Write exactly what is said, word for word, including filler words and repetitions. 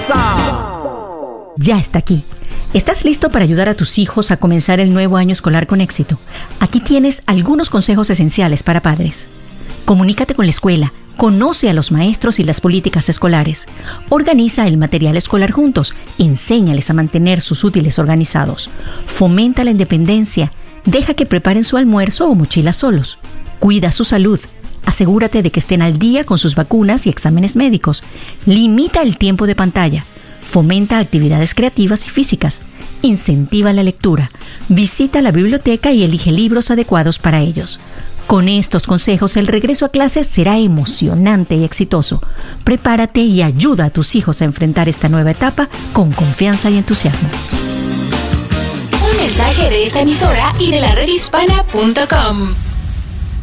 casa. Ya está aquí. ¿Estás listo para ayudar a tus hijos a comenzar el nuevo año escolar con éxito? Aquí tienes algunos consejos esenciales para padres. Comunícate con la escuela, conoce a los maestros y las políticas escolares. Organiza el material escolar juntos, enséñales a mantener sus útiles organizados. Fomenta la independencia, deja que preparen su almuerzo o mochila solos. Cuida su salud. Asegúrate de que estén al día con sus vacunas y exámenes médicos. Limita el tiempo de pantalla. Fomenta actividades creativas y físicas. Incentiva la lectura. Visita la biblioteca y elige libros adecuados para ellos. Con estos consejos, el regreso a clases será emocionante y exitoso. Prepárate y ayuda a tus hijos a enfrentar esta nueva etapa con confianza y entusiasmo. Un mensaje de esta emisora y de la red hispana punto com.